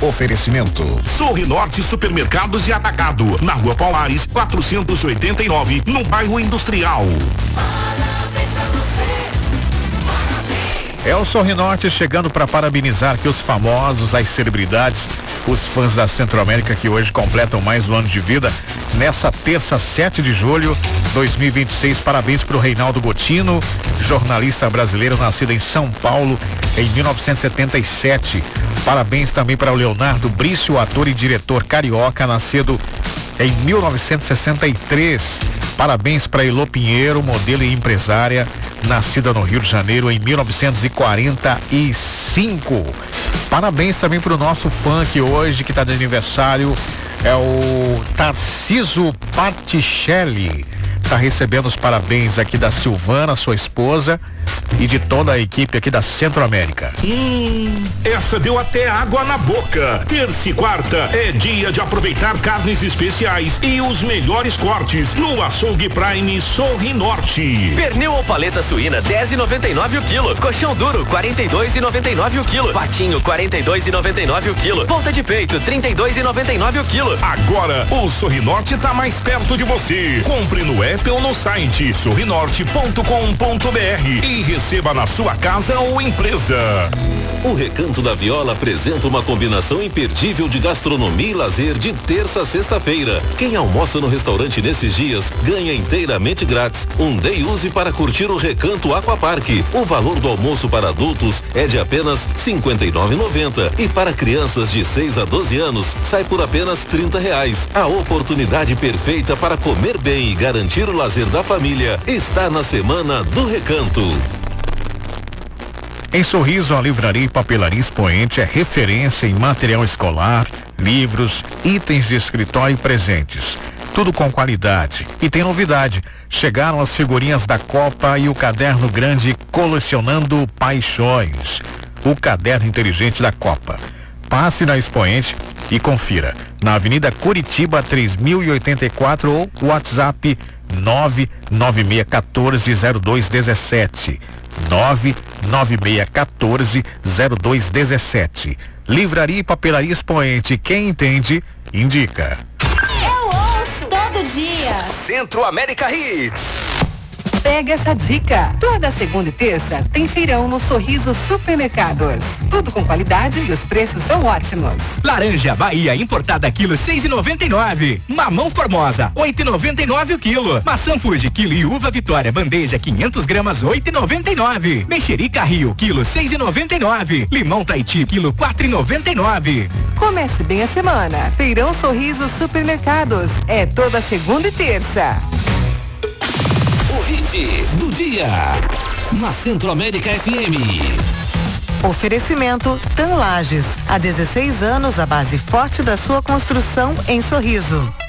Oferecimento Sorrinorte Supermercados e Atacado, na Rua Paulares 489, no bairro Industrial. É o Sorrinorte chegando para parabenizar aqui os famosos, as celebridades, os fãs da Centro-América que hoje completam mais um ano de vida. Nessa terça, 7 de julho, 2026, parabéns para o Reinaldo Gotino, jornalista brasileiro nascido em São Paulo em 1977. Parabéns também para o Leonardo Brício, ator e diretor carioca, nascido em 1963. Parabéns para Elô Pinheiro, modelo e empresária, nascida no Rio de Janeiro em 1945. Parabéns também para o nosso fã que hoje, que está de aniversário, é o Tarciso Particelli. Está recebendo os parabéns aqui da Silvana, sua esposa, e de toda a equipe aqui da Centro-América. Essa deu até água na boca. Terça e quarta é dia de aproveitar carnes especiais e os melhores cortes no Açougue Prime Sorrinorte. Pernil ou paleta suína 10,99 o quilo. Colchão duro 42,99 o quilo. Patinho 42,99 o quilo. Ponta de peito 32,99 o quilo. Agora o Sorrinorte tá mais perto de você. Compre no app ou no site sorrinorte.com.br e receba na sua casa ou empresa. O Recanto da Viola apresenta uma combinação imperdível de gastronomia e lazer de terça a sexta-feira. Quem almoça no restaurante nesses dias ganha inteiramente grátis um day use para curtir o Recanto Aquapark. O valor do almoço para adultos é de apenas R$ 59,90 e para crianças de 6 a 12 anos sai por apenas R$30. A oportunidade perfeita para comer bem e garantir o lazer da família está na Semana do Recanto. Em Sorriso, a Livraria e Papelaria Expoente é referência em material escolar, livros, itens de escritório e presentes. Tudo com qualidade. E tem novidade. Chegaram as figurinhas da Copa e o caderno grande Colecionando Paixões. O caderno inteligente da Copa. Passe na Expoente e confira. Na Avenida Curitiba 3084 ou WhatsApp 996140217. 996140217. Livraria e Papelaria Expoente. Quem entende, indica. Eu ouço todo dia. Centro-América Hits. Pega essa dica. Toda segunda e terça tem feirão no Sorriso Supermercados. Tudo com qualidade e os preços são ótimos. Laranja Bahia importada quilo 6,99. Mamão Formosa 8,99 o quilo. Maçã Fuji quilo e uva Vitória bandeja 500 gramas 8,99. Mexerica Rio quilo 6,99. Limão Tahiti quilo 4,99. Comece bem a semana. Feirão Sorriso Supermercados. É toda segunda e terça. O hit do dia na Centro-América FM. Oferecimento TAM Lages. Há 16 anos, a base forte da sua construção em Sorriso.